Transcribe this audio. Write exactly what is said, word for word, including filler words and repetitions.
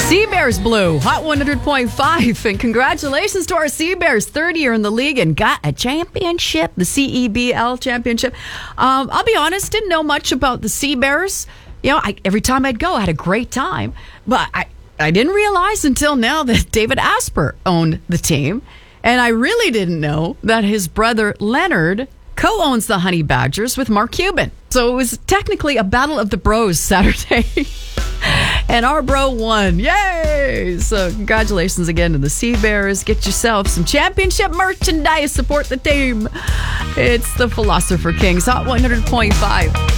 Sea Bears Blue, Hot one hundred point five, and congratulations to our Sea Bears, third year in the league and got a championship, the C E B L championship. Um, I'll be honest, didn't know much about the Sea Bears. You know, I, every time I'd go, I had a great time, but I, I didn't realize until now that David Asper owned the team, and I really didn't know that his brother Leonard co-owns the Honey Badgers with Mark Cuban. So it was technically a battle of the bros Saturday. And our bro won. Yay! So congratulations again to the Sea Bears. Get yourself some championship merchandise. Support the team. It's the Philosopher Kings, Hot one hundred point five.